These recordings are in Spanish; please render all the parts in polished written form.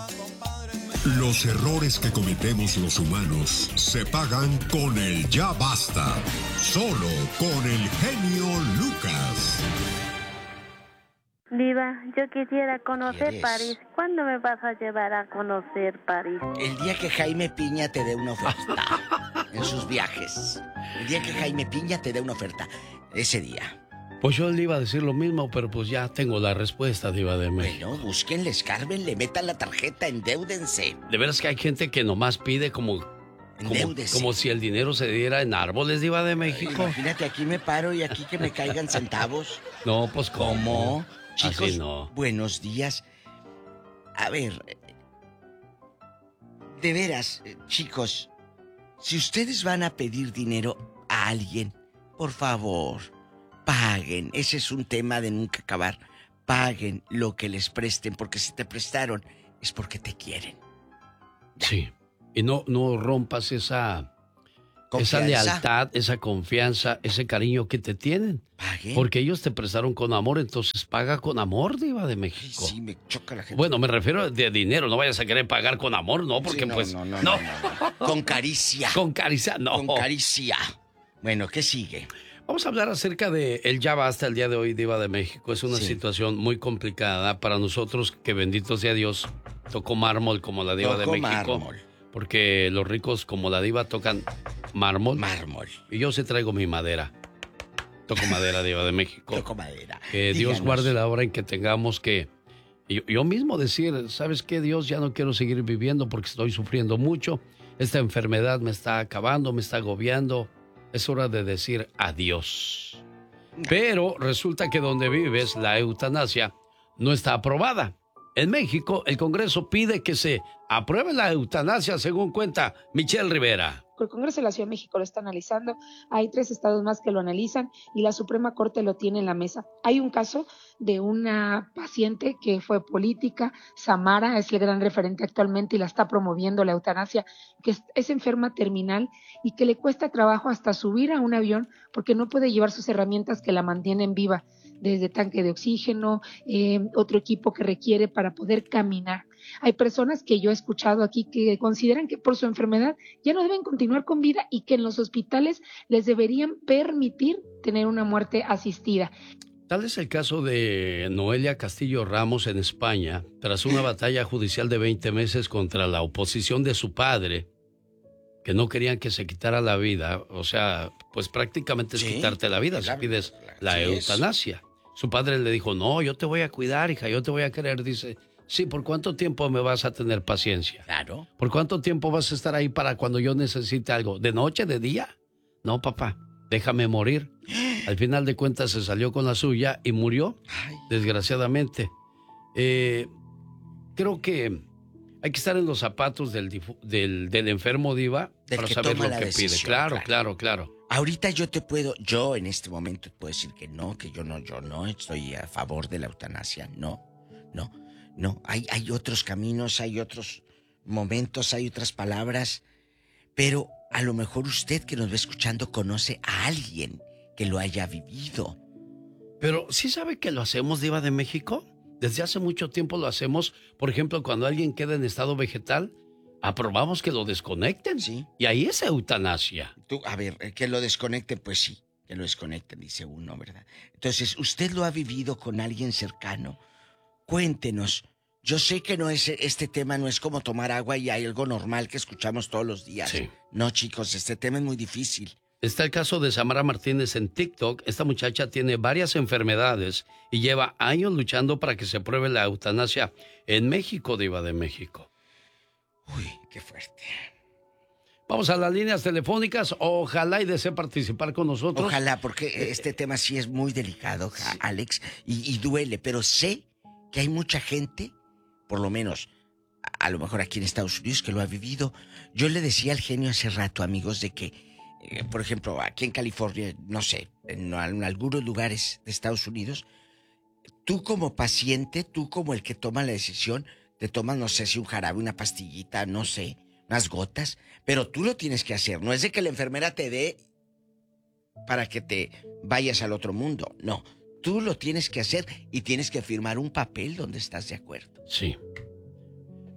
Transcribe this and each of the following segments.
Los errores que cometemos los humanos se pagan con el ya basta. Solo con el genio Lucas. Diva, yo quisiera conocer ¿Quieres? París. ¿Cuándo me vas a llevar a conocer París? El día que Jaime Piña te dé una oferta en sus viajes. El día que Jaime Piña te dé una oferta. Ese día. Pues yo le iba a decir lo mismo, pero pues ya tengo la respuesta, Diva de México. Bueno, búsquenle, escárbenle, metan la tarjeta, endéudense. De veras que hay gente que nomás pide como si el dinero se diera en árboles, Diva de México. Imagínate, aquí me paro y aquí que me caigan centavos. No, pues ¿cómo? Chicos, así no. Buenos días. A ver, de veras, chicos, si ustedes van a pedir dinero a alguien, por favor, paguen. Ese es un tema de nunca acabar. Paguen lo que les presten, porque si te prestaron es porque te quieren. Sí. Y no rompas esa lealtad, esa confianza, ese cariño que te tienen. ¿Paguen? Porque ellos te prestaron con amor, entonces paga con amor, Diva de México. Sí, me choca la gente. Bueno, me refiero de dinero, no vayas a querer pagar con amor, ¿no? Porque Sí, no. Con caricia. Con caricia, no. Con caricia. Bueno, ¿qué sigue? Vamos a hablar acerca de el ya basta el día de hoy, Diva de México. Es una situación muy complicada para nosotros, que bendito sea Dios, tocó mármol como la Diva de México. Mármol. Porque los ricos como la Diva tocan mármol. Mármol. Y yo sí traigo mi madera. Toco madera, Diva de México. Toco madera. Que Dios guarde la hora en que tengamos que... Yo mismo decir, ¿sabes qué, Dios? Ya no quiero seguir viviendo porque estoy sufriendo mucho. Esta enfermedad me está acabando, me está agobiando. Es hora de decir adiós. Pero resulta que donde vives, la eutanasia no está aprobada. En México, el Congreso pide que se apruebe la eutanasia, según cuenta Michelle Rivera. El Congreso de la Ciudad de México lo está analizando, hay 3 estados más que lo analizan y la Suprema Corte lo tiene en la mesa. Hay un caso de una paciente que fue política, Samara, es el gran referente actualmente y la está promoviendo la eutanasia, que es enferma terminal y que le cuesta trabajo hasta subir a un avión porque no puede llevar sus herramientas que la mantienen viva, desde tanque de oxígeno, otro equipo que requiere para poder caminar. Hay personas que yo he escuchado aquí que consideran que por su enfermedad ya no deben continuar con vida y que en los hospitales les deberían permitir tener una muerte asistida. Tal es el caso de Noelia Castillo Ramos en España, tras una batalla judicial de 20 meses contra la oposición de su padre, que no querían que se quitara la vida. O sea, pues prácticamente es quitarte la vida si pides la eutanasia. Su padre le dijo, no, yo te voy a cuidar, hija, yo te voy a querer. Dice, sí, ¿por cuánto tiempo me vas a tener paciencia? Claro. ¿Por cuánto tiempo vas a estar ahí para cuando yo necesite algo? ¿De noche, de día? No, papá, déjame morir. Al final de cuentas se salió con la suya y murió, desgraciadamente. Creo que hay que estar en los zapatos del enfermo, Diva, para saber lo que pide. Claro. Ahorita yo en este momento puedo decir que yo no estoy a favor de la eutanasia. No. Hay otros caminos, hay otros momentos, hay otras palabras. Pero a lo mejor usted que nos va escuchando conoce a alguien que lo haya vivido. Pero ¿sí sabe que lo hacemos, Diva de México? Desde hace mucho tiempo lo hacemos. Por ejemplo, cuando alguien queda en estado vegetal, aprobamos que lo desconecten. Sí. Y ahí es eutanasia. A ver, que lo desconecten, pues sí, que lo desconecten, dice uno, ¿verdad? Entonces, ¿usted lo ha vivido con alguien cercano? Cuéntenos. Yo sé que este tema no es como tomar agua y hay algo normal que escuchamos todos los días. Sí. No, chicos, este tema es muy difícil. Está el caso de Samara Martínez en TikTok. Esta muchacha tiene varias enfermedades y lleva años luchando para que se apruebe la eutanasia en México, Diva de México. Uy, qué fuerte. Vamos a las líneas telefónicas. Ojalá y desee participar con nosotros. Ojalá, porque este tema sí es muy delicado, Alex, y duele, pero sé que hay mucha gente, por lo menos, a lo mejor aquí en Estados Unidos, que lo ha vivido. Yo le decía al genio hace rato, amigos, de que por ejemplo, aquí en California, no sé, en algunos lugares de Estados Unidos, tú como paciente, tú como el que toma la decisión, te tomas, no sé si un jarabe, una pastillita, no sé, unas gotas, pero tú lo tienes que hacer. No es de que la enfermera te dé para que te vayas al otro mundo, no. Tú lo tienes que hacer y tienes que firmar un papel donde estás de acuerdo. Sí.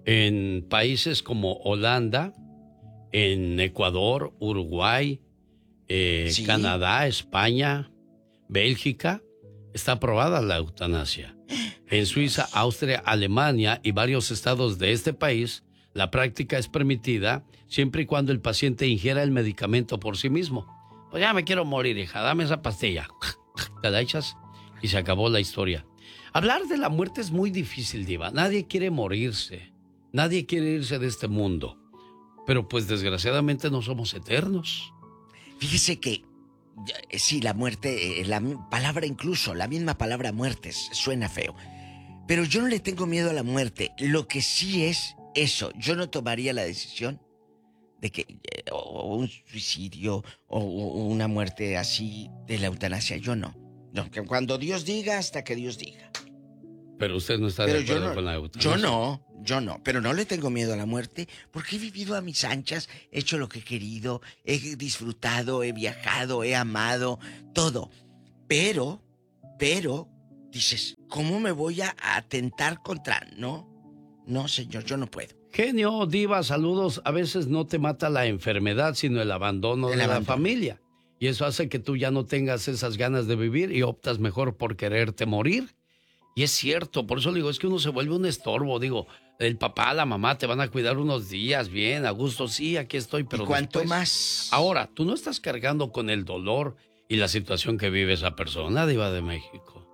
en países como Holanda, en Ecuador, Uruguay, Sí. Canadá, España, Bélgica, está aprobada la eutanasia. En Suiza, Austria, Alemania y varios estados de este país, la práctica es permitida siempre y cuando el paciente ingiera el medicamento por sí mismo. Pues ya me quiero morir, hija, dame esa pastilla. Te la echas y se acabó la historia. Hablar de la muerte es muy difícil, Diva. Nadie quiere morirse. Nadie quiere irse de este mundo. Pero pues desgraciadamente no somos eternos. Fíjese que, sí, la muerte, la palabra incluso, la misma palabra muerte suena feo. Pero yo no le tengo miedo a la muerte. Lo que sí es eso. Yo no tomaría la decisión de que o un suicidio o una muerte así de la eutanasia. Yo no. No, que cuando Dios diga, hasta que Dios diga. Pero usted no está Pero de acuerdo con la eutanasia. Yo no, pero no le tengo miedo a la muerte porque he vivido a mis anchas, he hecho lo que he querido, he disfrutado, he viajado, he amado, todo. Pero, dices, ¿cómo me voy a atentar contra? No, señor, yo no puedo. Genio, Diva, saludos. A veces no te mata la enfermedad, sino el abandono de la familia. Y eso hace que tú ya no tengas esas ganas de vivir y optas mejor por quererte morir. Y es cierto, por eso digo, es que uno se vuelve un estorbo. Digo, el papá, la mamá te van a cuidar unos días, bien, a gusto, sí, aquí estoy, pero ¿y cuánto después, más? Ahora, tú no estás cargando con el dolor y la situación que vive esa persona, Diva de México.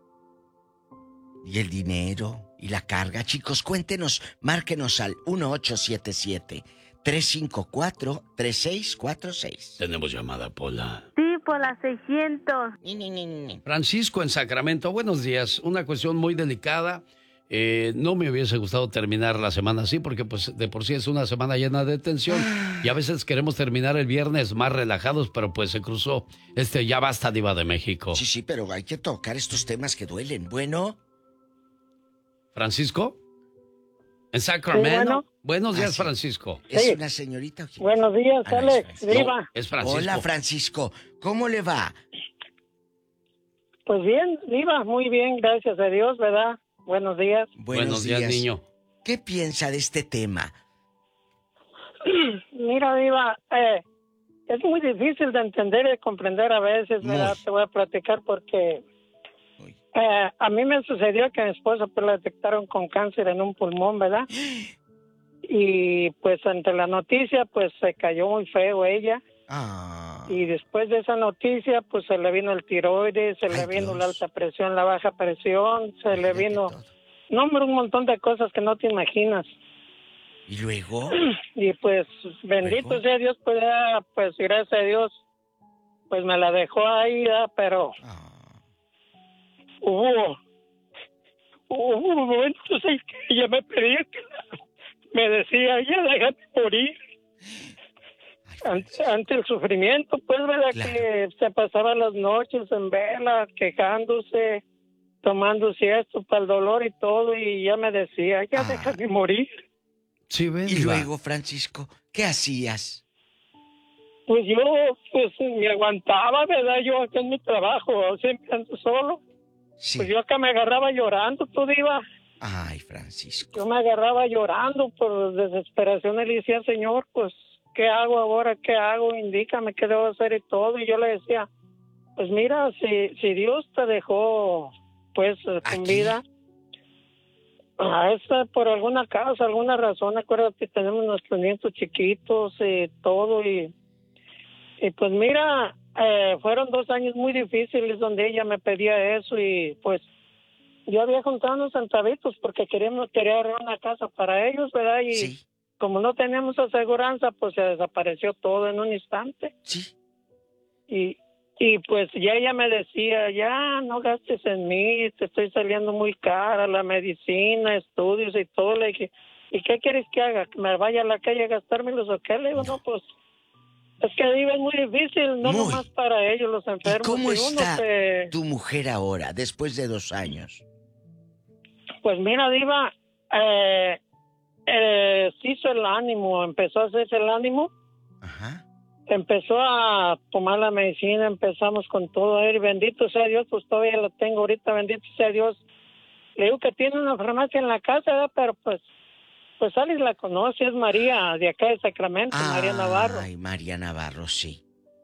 Y el dinero y la carga. Chicos, cuéntenos, márquenos al 1877-354-3646. Tenemos llamada, Pola. Sí, por las 600. Francisco en Sacramento, buenos días. Una cuestión muy delicada. No me hubiese gustado terminar la semana así porque pues de por sí es una semana llena de tensión y a veces queremos terminar el viernes más relajados, pero pues se cruzó ya basta, Diva de México. Sí, pero hay que tocar estos temas que duelen. Bueno. ¿Francisco? ¿En Sacramento? Sí, bueno. Buenos días, sí. Francisco. ¿Es Sí. una señorita o quién? Buenos días, Ah, no, Alex, es Francisco. Diva. Es Francisco. Hola, Francisco. ¿Cómo le va? Pues bien, Diva, muy bien, gracias a Dios, ¿verdad? Buenos días. Buenos días, niño. ¿Qué piensa de este tema? Mira, Diva, es muy difícil de entender y de comprender a veces, ¿verdad? Muy. Te voy a platicar porque Uy. a mí me sucedió que a mi esposa pues, la detectaron con cáncer en un pulmón, ¿verdad? Y pues ante la noticia, pues se cayó muy feo ella. Ah. Y después de esa noticia, pues se le vino el tiroides, se Ay, le vino Dios. la alta presión, la baja presión, se le Fíjate vino... todo. No, hombre, un montón de cosas que no te imaginas. ¿Y luego? Y pues, bendito ¿Luego? sea Dios, pues, pues gracias a Dios, pues me la dejó ahí, pero Ah. hubo momentos en que ella me pedía me decía, ya déjame morir. Ay, Ante el sufrimiento, pues, ¿verdad? Claro. Que se pasaba las noches en vela, quejándose, tomando siestas para el dolor y todo, y ya me decía, ya déjame morir. Sí, ven, Y Diva. luego, Francisco, ¿qué hacías? Pues yo, pues, me aguantaba, ¿verdad? Yo acá en mi trabajo, siempre ando solo. Sí. Pues yo acá me agarraba llorando, tú, Diva. Ay, Francisco. Yo me agarraba llorando por desesperación y le decía, Señor, pues, ¿qué hago ahora? ¿Qué hago? Indícame qué debo hacer y todo. Y yo le decía, pues mira, si Dios te dejó, pues, con Aquí. vida, a esta, por alguna causa, alguna razón, acuérdate que tenemos nuestros nietos chiquitos y todo. Y pues mira, fueron 2 años muy difíciles donde ella me pedía eso y pues yo había juntado unos centavitos porque quería ahorrar una casa para ellos, ¿verdad? Y Sí, como no teníamos aseguranza, pues se desapareció todo en un instante. sí. Y pues ya ella me decía, ya no gastes en mí, te estoy saliendo muy cara la medicina, estudios y todo. Le dije, ¿y qué quieres que haga? ¿Que me vaya a la calle a gastármelos o qué? Le digo, no, pues es que vive es muy difícil, no Muy. nomás para ellos los ¿Y enfermos. cómo y uno está se- tu mujer ahora, después de 2 años? Pues mira, Diva, se hizo el ánimo, empezó a hacerse el ánimo, Ajá. empezó a tomar la medicina, empezamos con todo, bendito sea Dios, pues todavía la tengo ahorita, bendito sea Dios. Le digo que tiene una farmacia en la casa, ¿verdad? Pero pues Pues Alex la conoce, es María, de acá de Sacramento, María Navarro. Ay, María Navarro, sí.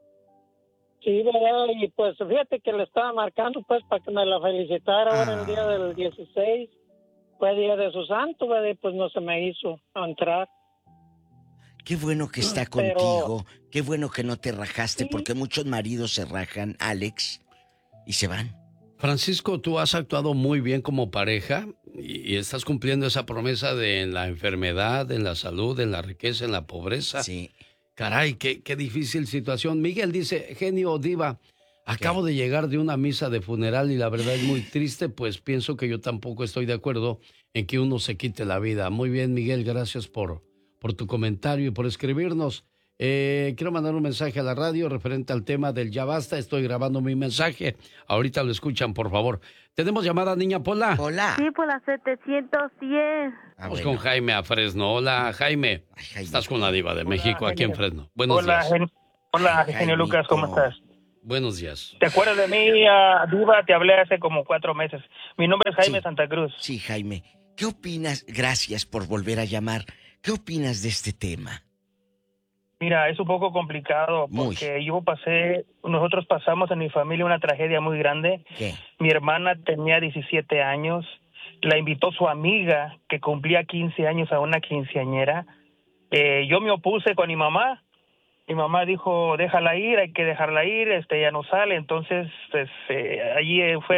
Sí, ¿verdad? Y pues fíjate que le estaba marcando pues para que me la felicitara ahora el día del 16. Fue día de su santo, ¿verdad? Y pues no se me hizo entrar. Qué bueno que está contigo, qué bueno que no te rajaste, porque muchos maridos se rajan, Alex, y se van. Francisco, tú has actuado muy bien como pareja y estás cumpliendo esa promesa de en la enfermedad, en la salud, en la riqueza, en la pobreza. Sí. Caray, qué difícil situación. Miguel dice, genio diva, acabo de llegar de una misa de funeral y la verdad es muy triste, pues pienso que yo tampoco estoy de acuerdo en que uno se quite la vida. Muy bien, Miguel, gracias por tu comentario y por escribirnos. Quiero mandar un mensaje a la radio referente al tema del ya basta. Estoy grabando mi mensaje. Ahorita lo escuchan, por favor. ¿Tenemos llamada, niña Pola? Hola. Sí, por la 710. Vamos con Jaime a Fresno. Hola, Jaime. Ay, Jaime. Estás con la diva de México, aquí en Fresno. Buenos Hola, días. Hola, genio Lucas, ¿cómo estás? Buenos días. ¿Te acuerdas de mí, diva? Te hablé hace como 4 meses. Mi nombre es Jaime Santa Cruz. Sí, Jaime. ¿Qué opinas? Gracias por volver a llamar. ¿Qué opinas de este tema? Mira, es un poco complicado porque nosotros pasamos en mi familia una tragedia muy grande. ¿Qué? Mi hermana tenía 17 años, la invitó su amiga que cumplía 15 años a una quinceañera. Yo me opuse con mi mamá. Mi mamá dijo, déjala ir, hay que dejarla ir, ya no sale. Entonces, pues, allí fue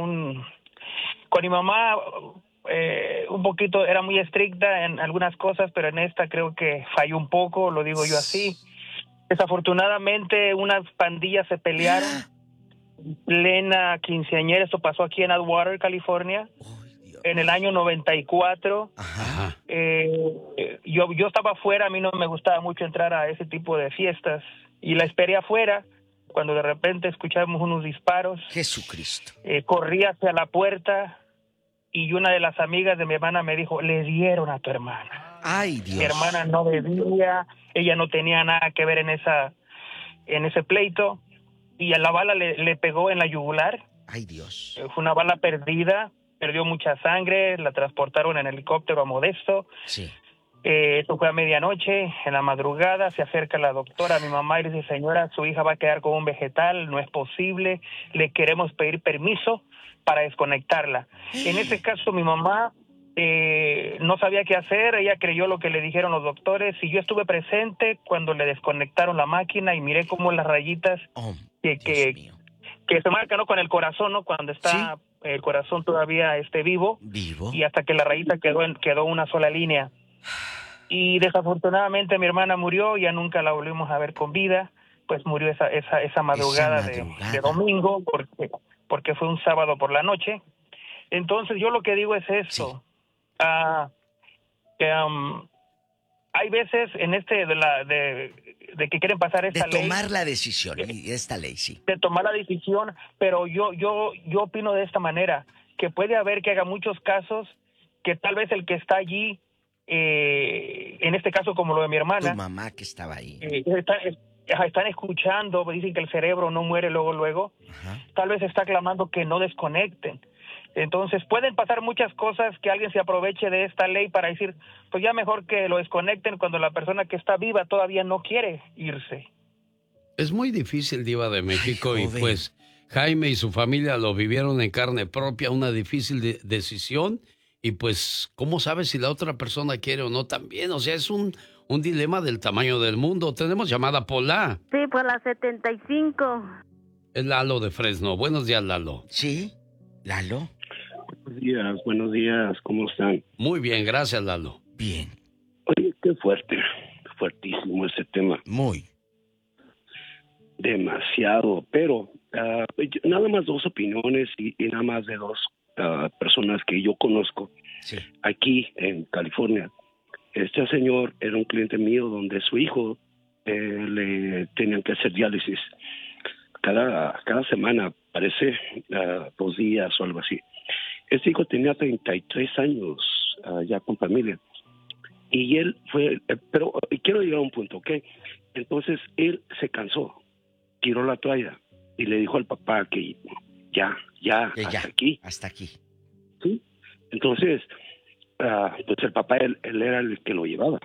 con mi mamá, un poquito, era muy estricta en algunas cosas, pero en esta creo que falló un poco, lo digo yo así. Desafortunadamente, unas pandillas se pelearon, plena quinceañera, esto pasó aquí en Atwater, California, en el año 94. Ajá. Yo estaba afuera, a mí no me gustaba mucho entrar a ese tipo de fiestas, y la esperé afuera, cuando de repente escuchamos unos disparos. Jesucristo. Corrí hacia la puerta, y una de las amigas de mi hermana me dijo, le dieron a tu hermana. Ay, Dios. Mi hermana no bebía, ella no tenía nada que ver en ese pleito, y a la bala le pegó en la yugular. Ay, Dios. Fue una bala perdida, perdió mucha sangre, la transportaron en helicóptero a Modesto. Sí. Eso fue a medianoche, en la madrugada, se acerca la doctora a mi mamá y le dice, señora, su hija va a quedar con un vegetal, no es posible, le queremos pedir permiso para desconectarla. En ese caso mi mamá no sabía qué hacer, ella creyó lo que le dijeron los doctores, y yo estuve presente cuando le desconectaron la máquina y miré cómo las rayitas que se marcan, ¿no?, con el corazón, ¿no?, cuando está el corazón todavía vivo, y hasta que la rayita quedó una sola línea. Y desafortunadamente mi hermana murió, ya nunca la volvimos a ver con vida, pues murió esa madrugada de domingo, porque fue un sábado por la noche. Entonces yo lo que digo es esto, hay veces en de que quieren pasar esta ley, de tomar la decisión, y esta ley, sí. de tomar la decisión, pero yo opino de esta manera, que puede haber que haga muchos casos que tal vez el que está allí, en este caso como lo de mi hermana, Tu mamá que estaba ahí. Están escuchando, dicen que el cerebro no muere luego, tal vez está clamando que no desconecten. Entonces pueden pasar muchas cosas, que alguien se aproveche de esta ley para decir, pues ya mejor que lo desconecten cuando la persona que está viva todavía no quiere irse. Es muy difícil, diva de México. Ay, y pues Jaime y su familia lo vivieron en carne propia, una difícil decisión. Y pues, ¿cómo sabes si la otra persona quiere o no también? O sea, es un dilema del tamaño del mundo. Tenemos llamada Pola. Sí, por la 75. Es Lalo de Fresno. Buenos días, Lalo. Sí, Lalo. Buenos días, ¿cómo están? Muy bien, gracias, Lalo. Bien. Oye, qué fuertísimo ese tema. Muy. Demasiado, pero nada más 2 opiniones y nada más de 2 personas que yo conozco aquí en California. Este señor era un cliente mío donde su hijo le tenían que hacer diálisis cada semana, parece 2 días o algo así. Este hijo tenía 33 años ya con familia, y él fue, pero quiero llegar a un punto, ¿ok? Entonces él se cansó, tiró la toalla y le dijo al papá que hasta aquí. Hasta aquí. ¿Sí? Entonces pues el papá, él era el que lo llevaba.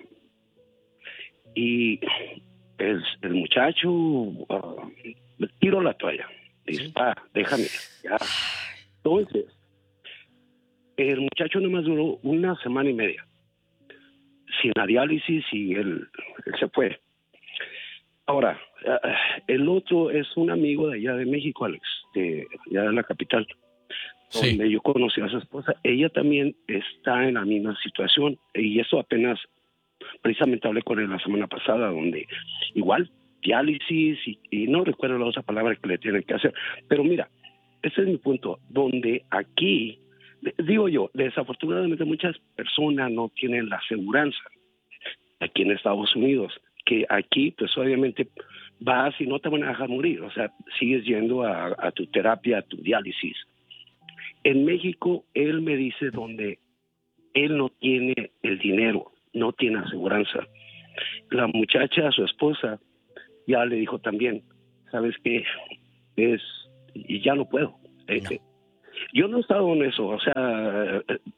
Y el muchacho tiró la toalla. Dice, déjame, ya. Entonces, el muchacho nomás duró 1 semana y media sin la diálisis y él se fue. Ahora, el otro es un amigo de allá de México, Alex, de allá de la capital, donde yo conocí a su esposa. Ella también está en la misma situación, y eso apenas, precisamente hablé con él la semana pasada, donde igual, diálisis, y no recuerdo la otra palabra que le tienen que hacer. Pero mira, ese es mi punto, donde aquí, digo yo, desafortunadamente muchas personas no tienen la aseguranza aquí en Estados Unidos, que aquí pues obviamente vas y no te van a dejar morir, o sea, sigues yendo a tu terapia, a tu diálisis. En México, él me dice donde él no tiene el dinero, no tiene aseguranza. La muchacha, su esposa, ya le dijo también, ¿sabes qué? Y ya no puedo. Yo no he estado en eso, o sea,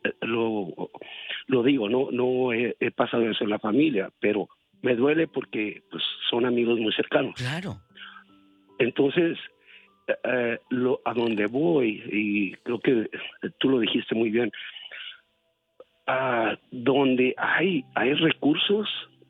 lo digo, no he pasado eso en la familia, pero me duele porque pues, son amigos muy cercanos. Claro. Entonces, a donde voy, y creo que tú lo dijiste muy bien, donde hay recursos,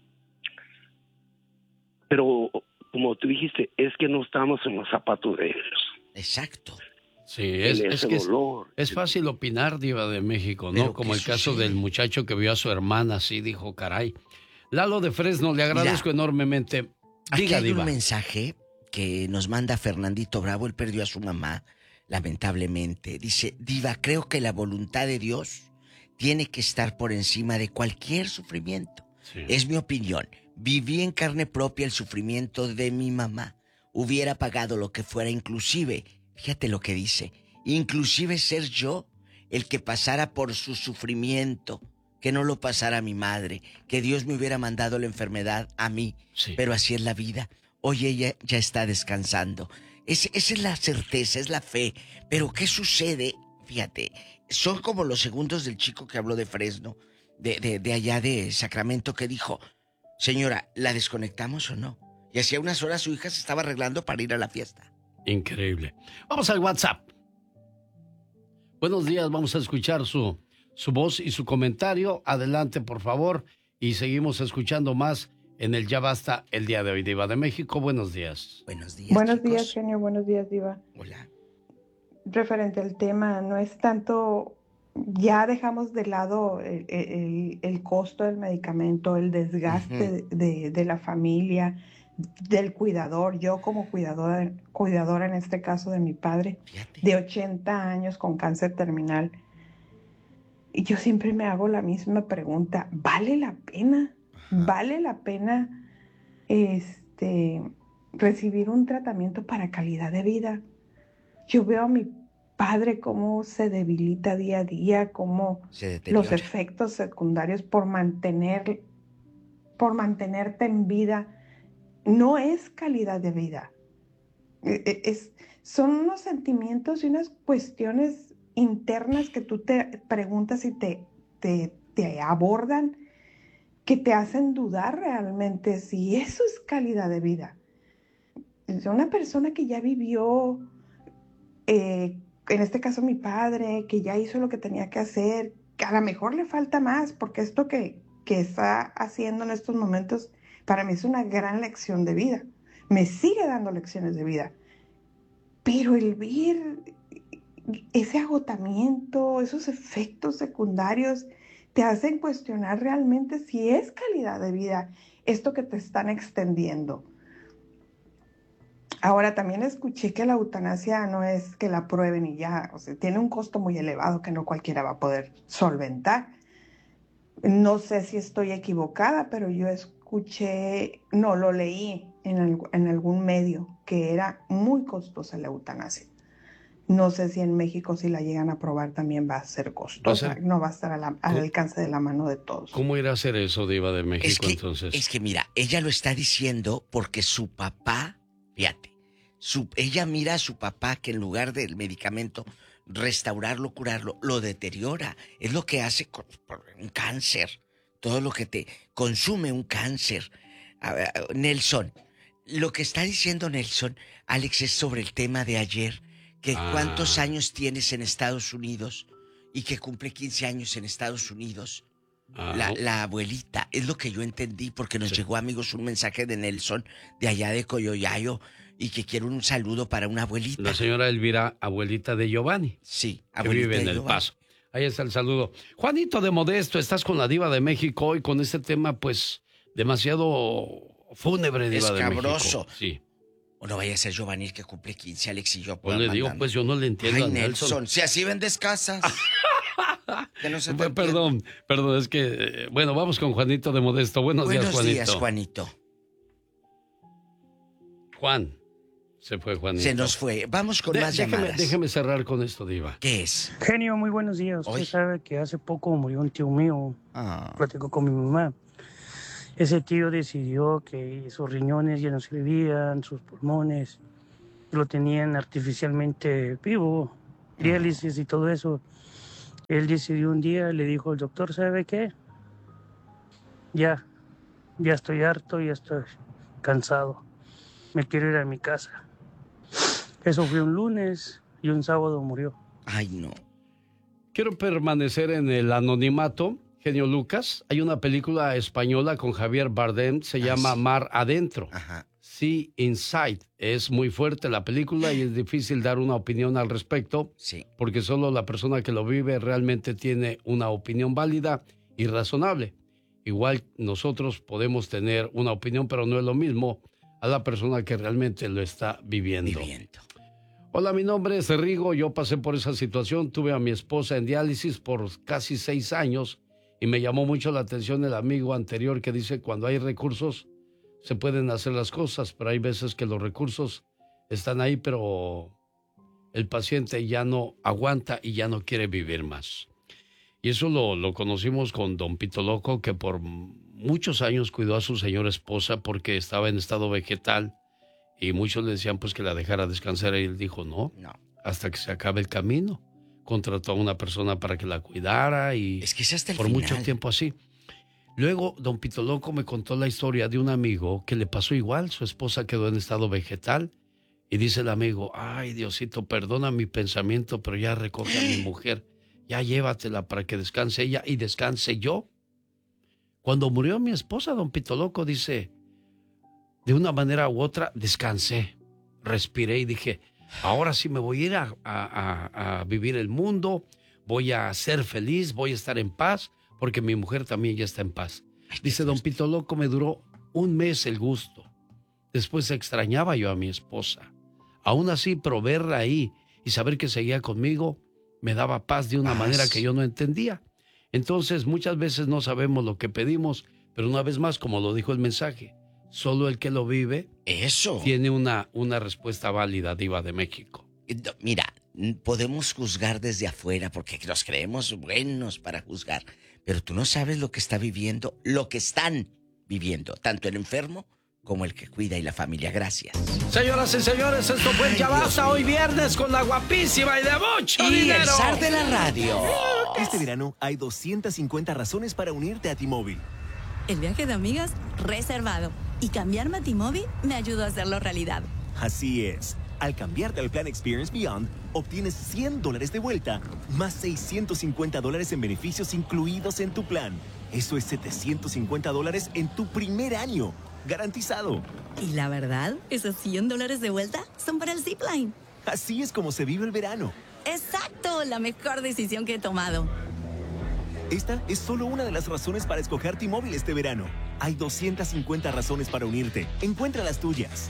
pero como tú dijiste, es que no estamos en los zapatos de ellos. Exacto. Sí, es fácil opinar, Diva de México, ¿no? Como el caso del muchacho que vio a su hermana, así dijo, caray. Lalo de Fresno, le agradezco enormemente. Diga, hay Diva. un mensaje que nos manda Fernandito Bravo, él perdió a su mamá, lamentablemente. Dice, Diva, creo que la voluntad de Dios tiene que estar por encima de cualquier sufrimiento. Sí. Es mi opinión. Viví en carne propia el sufrimiento de mi mamá. Hubiera pagado lo que fuera, inclusive... Fíjate lo que dice. Inclusive ser yo el que pasara por su sufrimiento, que no lo pasara a mi madre, que Dios me hubiera mandado la enfermedad a mí. Sí. Pero así es la vida. Hoy ella ya está descansando. Esa es la certeza, es la fe. Pero ¿qué sucede? Fíjate, son como los segundos del chico que habló de Fresno, de allá de Sacramento, que dijo, señora, ¿la desconectamos o no? Y hacía unas horas su hija se estaba arreglando para ir a la fiesta. Increíble. Vamos al WhatsApp. Buenos días, vamos a escuchar su voz y su comentario. Adelante, por favor. Y seguimos escuchando más en el Ya Basta el día de hoy. Diva de México, buenos días. Buenos días, buenos chicos. días, genio. Buenos días, Diva. Hola. Referente al tema, no es tanto... Ya dejamos de lado el costo del medicamento, el desgaste de la familia, del cuidador. Yo como cuidadora en este caso de mi padre, de 80 años con cáncer terminal, y yo siempre me hago la misma pregunta, ¿vale la pena? ¿Vale la pena recibir un tratamiento para calidad de vida? Yo veo a mi padre cómo se debilita día a día, cómo los efectos secundarios por mantenerte en vida no es calidad de vida. Son unos sentimientos y unas cuestiones internas que tú te preguntas y te abordan, que te hacen dudar realmente si eso es calidad de vida. Es una persona que ya vivió, en este caso mi padre, que ya hizo lo que tenía que hacer, que a lo mejor le falta más, porque esto que está haciendo en estos momentos para mí es una gran lección de vida. Me sigue dando lecciones de vida. Pero el ver ese agotamiento, esos efectos secundarios, te hacen cuestionar realmente si es calidad de vida esto que te están extendiendo. Ahora, también escuché que la eutanasia no es que la prueben y ya, o sea, tiene un costo muy elevado que no cualquiera va a poder solventar. No sé si estoy equivocada, pero yo lo leí en algún medio, que era muy costosa la eutanasia. No sé si en México, si la llegan a probar, también va a ser costosa. No va a estar al alcance de la mano de todos. ¿Cómo irá a hacer eso, Diva de México, entonces? Es que mira, ella lo está diciendo porque su papá, fíjate, ella mira a su papá que en lugar del medicamento restaurarlo, curarlo, lo deteriora. Es lo que hace con un cáncer. Todo lo que te consume un cáncer. A ver, Nelson, lo que está diciendo Nelson, Alex, es sobre el tema de ayer. Que cuántos años tienes en Estados Unidos y que cumple 15 años en Estados Unidos. La abuelita, es lo que yo entendí porque nos llegó, amigos, un mensaje de Nelson de allá de Coyoyayo y que quiere un saludo para una abuelita. La señora Elvira, abuelita de Giovanni. Sí, abuelita que vive en El Paso. Ahí está el saludo. Juanito de Modesto, estás con la Diva de México y con este tema, pues, demasiado fúnebre, Diva de México. Escabroso. Sí. O no vaya a ser Giovanni que cumple 15, Alex y yo. Pues le digo, pues yo no le entiendo a Nelson. Si así vendes casas. Que no se te perdón, es que... bueno, vamos con Juanito de Modesto. Buenos días, Juanito. Buenos días, Juanito. Juan. Se fue, Juanito. Se nos fue. Vamos con más llamadas. Déjeme cerrar con esto, Diva. ¿Qué es? Genio, muy buenos días. Usted sabe que hace poco murió un tío mío. Platicó con mi mamá. Ese tío decidió que sus riñones ya no servían, sus pulmones, lo tenían artificialmente vivo, diálisis y todo eso. Él decidió un día, le dijo al doctor, ¿sabe qué? Ya estoy harto, ya estoy cansado. Me quiero ir a mi casa. Eso fue un lunes y un sábado murió. Ay, no. Quiero permanecer en el anonimato. Genio Lucas, hay una película española con Javier Bardem, se llama Mar Adentro. Sea Inside. Es muy fuerte la película y es difícil dar una opinión al respecto, porque solo la persona que lo vive realmente tiene una opinión válida y razonable. Igual nosotros podemos tener una opinión, pero no es lo mismo a la persona que realmente lo está viviendo. Hola, mi nombre es Rigo, yo pasé por esa situación, tuve a mi esposa en diálisis por casi 6 años. Y me llamó mucho la atención el amigo anterior que dice cuando hay recursos se pueden hacer las cosas, pero hay veces que los recursos están ahí, pero el paciente ya no aguanta y ya no quiere vivir más. Y eso lo conocimos con don Pito Loco, que por muchos años cuidó a su señora esposa porque estaba en estado vegetal y muchos le decían pues que la dejara descansar y él dijo no, hasta que se acabe el camino. Contrató a una persona para que la cuidara y es que es hasta el por final. Mucho tiempo así. Luego, don Pito Loco me contó la historia de un amigo que le pasó igual. Su esposa quedó en estado vegetal y dice el amigo, ay, Diosito, perdona mi pensamiento, pero ya recoge a mi mujer. Ya llévatela para que descanse ella y descanse yo. Cuando murió mi esposa, don Pito Loco dice, de una manera u otra, descansé, respiré y dije, ahora sí me voy a ir a vivir el mundo, voy a ser feliz, voy a estar en paz, porque mi mujer también ya está en paz. Dice don Pito Loco, me duró 1 mes el gusto. Después extrañaba yo a mi esposa. Aún así, pero verla ahí y saber que seguía conmigo, me daba paz de una manera que yo no entendía. Entonces, muchas veces no sabemos lo que pedimos, pero una vez más, como lo dijo el mensaje, solo el que lo vive tiene una respuesta válida, Diva de México. Mira, podemos juzgar desde afuera porque nos creemos buenos para juzgar, pero tú no sabes lo que está viviendo, lo que están viviendo, tanto el enfermo como el que cuida y la familia. Gracias. Señoras y señores, esto fue el Ya Basta hoy viernes con la guapísima y de mucho dinero. El zar de la radio. Este verano hay 250 razones para unirte a T-Mobile. El viaje de amigas reservado. Y cambiarme a T-Mobile me ayudó a hacerlo realidad. Así es. Al cambiarte al plan Experience Beyond, obtienes $100 de vuelta, más $650 en beneficios incluidos en tu plan. Eso es $750 en tu primer año. Garantizado. Y la verdad, esos $100 de vuelta son para el Zipline. Así es como se vive el verano. ¡Exacto! La mejor decisión que he tomado. Esta es solo una de las razones para escoger T-Mobile este verano. Hay 250 razones para unirte. Encuentra las tuyas.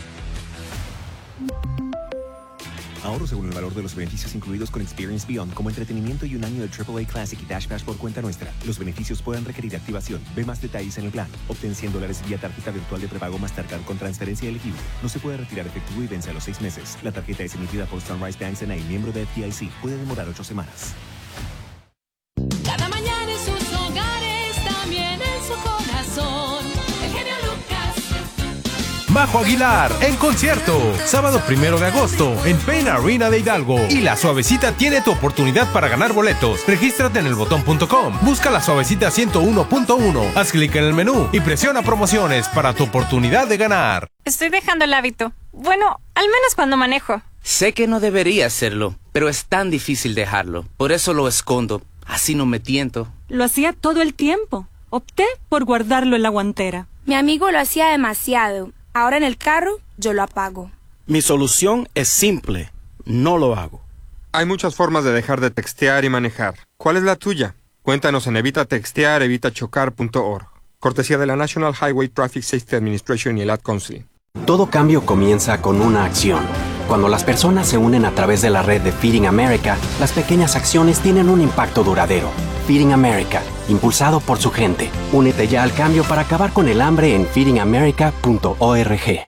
Ahorro según el valor de los beneficios incluidos con Experience Beyond, como entretenimiento y un año de AAA Classic y Dash Pass por cuenta nuestra. Los beneficios pueden requerir activación. Ve más detalles en el plan. Obtén $100 vía tarjeta virtual de prepago Mastercard con transferencia elegible. No se puede retirar efectivo y vence a los 6 meses. La tarjeta es emitida por Sunrise Banks N.A., miembro de FDIC. Puede demorar 8 semanas. Cada mañana en sus hogares, también en su corazón. El genio Lucas. Majo Aguilar, en concierto. Sábado 1 de agosto, en Pain Arena de Hidalgo. Y La Suavecita tiene tu oportunidad para ganar boletos. Regístrate en elbotón.com. Busca La Suavecita 101.1. Haz clic en el menú y presiona promociones para tu oportunidad de ganar. Estoy dejando el hábito. Bueno, al menos cuando manejo. Sé que no debería hacerlo, pero es tan difícil dejarlo. Por eso lo escondo. Así no me tiento. Lo hacía todo el tiempo. Opté por guardarlo en la guantera. Mi amigo lo hacía demasiado. Ahora en el carro, yo lo apago. Mi solución es simple. No lo hago. Hay muchas formas de dejar de textear y manejar. ¿Cuál es la tuya? Cuéntanos en evitatextear.evitachocar.org. Cortesía de la National Highway Traffic Safety Administration y el Ad Council. Todo cambio comienza con una acción. Cuando las personas se unen a través de la red de Feeding America, las pequeñas acciones tienen un impacto duradero. Feeding America, impulsado por su gente. Únete ya al cambio para acabar con el hambre en feedingamerica.org.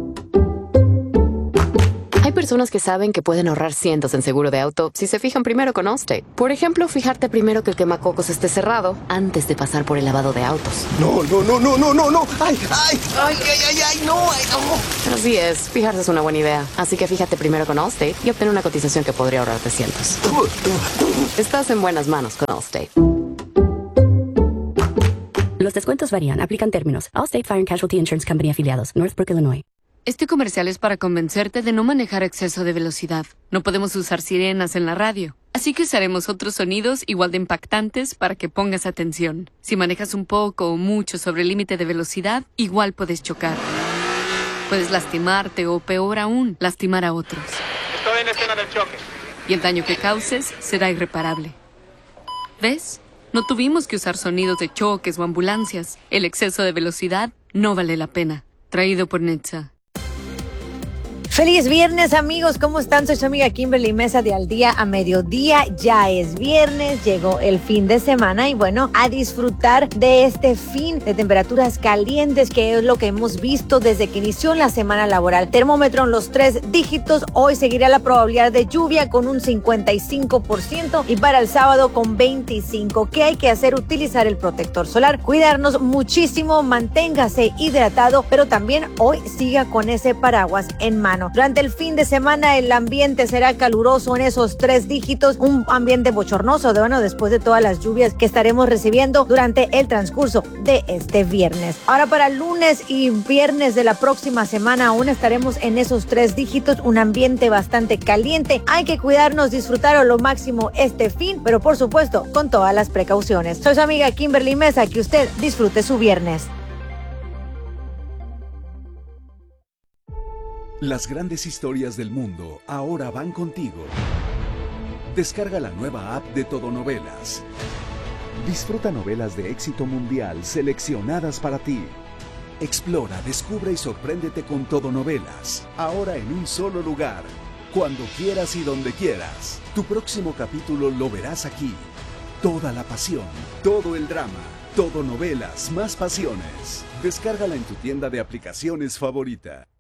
Hay personas que saben que pueden ahorrar cientos en seguro de auto si se fijan primero con Allstate. Por ejemplo, fijarte primero que el quemacocos esté cerrado antes de pasar por el lavado de autos. No. ¡Ay, no! Así es, fijarse es una buena idea. Así que fíjate primero con Allstate y obtén una cotización que podría ahorrarte cientos. Estás en buenas manos con Allstate. Los descuentos varían. Aplican términos. Allstate Fire and Casualty Insurance Company afiliados. Northbrook, Illinois. Este comercial es para convencerte de no manejar a exceso de velocidad. No podemos usar sirenas en la radio. Así que usaremos otros sonidos igual de impactantes para que pongas atención. Si manejas un poco o mucho sobre el límite de velocidad, igual puedes chocar. Puedes lastimarte o, peor aún, lastimar a otros. Estoy en escena del choque. Y el daño que causes será irreparable. ¿Ves? No tuvimos que usar sonidos de choques o ambulancias. El exceso de velocidad no vale la pena. Traído por NHTSA. Feliz viernes, amigos, ¿cómo están? Soy su amiga Kimberly Mesa de Al Día a Mediodía. Ya es viernes, llegó el fin de semana y bueno, a disfrutar de este fin de temperaturas calientes, que es lo que hemos visto desde que inició la semana laboral. Termómetro en los 3 dígitos, hoy seguirá la probabilidad de lluvia con un 55% y para el sábado con 25%. ¿Qué hay que hacer? Utilizar el protector solar, cuidarnos muchísimo, manténgase hidratado, pero también hoy siga con ese paraguas en mano. Durante el fin de semana el ambiente será caluroso en esos 3 dígitos, un ambiente bochornoso, después de todas las lluvias que estaremos recibiendo durante el transcurso de este viernes. Ahora para lunes y viernes de la próxima semana aún estaremos en esos 3 dígitos, un ambiente bastante caliente. Hay que cuidarnos, disfrutar a lo máximo este fin, pero por supuesto con todas las precauciones. Soy su amiga Kimberly Mesa, que usted disfrute su viernes. Las grandes historias del mundo ahora van contigo. Descarga la nueva app de Todonovelas. Disfruta novelas de éxito mundial seleccionadas para ti. Explora, descubre y sorpréndete con Todonovelas. Ahora en un solo lugar. Cuando quieras y donde quieras. Tu próximo capítulo lo verás aquí. Toda la pasión, todo el drama. Todonovelas, más pasiones. Descárgala en tu tienda de aplicaciones favorita.